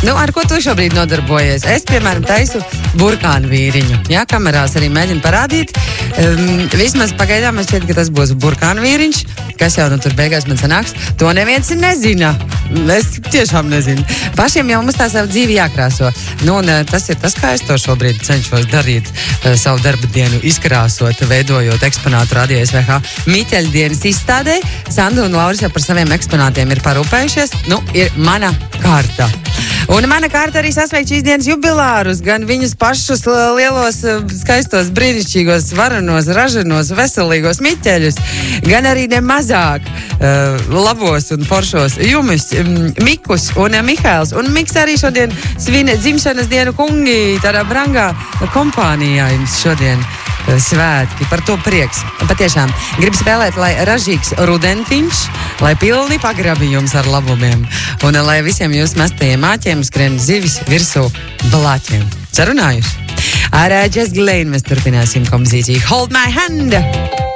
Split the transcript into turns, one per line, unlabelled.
Nu, ar ko tu šobrīd nodarbojies? Es, piemēram, taisu burkānu vīriņu. Jā, kamerās arī mēģinu parādīt. Vismaz pagaidām man šķiet, ka tas būs burkānu vīriņš. Kas jau tur beigās man sanāks? To neviens nezina. Es tiešām nezinu. Pašiem jau mums tā savu dzīvi jākrāso. Nu, un tas ir tas, kā es to šobrīd cenšos darīt. Savu darba dienu izkrāsot, veidojot eksponātu Radio SVH Mīķeļdienas izstādē. Sanda un Lauris jau par saviem eksponātiem ir parūpējušies. Nu, ir mana kārta. Un mana kārta arī sasveikt šīs dienas jubilārus, gan viņus pašus lielos, skaistos, brīnišķīgos, varenos, raženos, veselīgos miķeļus, gan arī nemazāk labos un foršos Jumis, Mikus un Mihails. Un Miks arī šodien svin dzimšanas dienu kungi, tādā brangā kompānijā jums šodien svētki, par to prieks. Patiešām, gribas vēlēt, lai ražīgs rudentiņš, lai pilni pagrabi jums ar labumiem, un lai visiem jūs mestajiem āķiem skrien zivis virsū blāķiem. Sarunājuši? Ar Jess Glane mēs turpināsim kompozīciju Hold My Hand.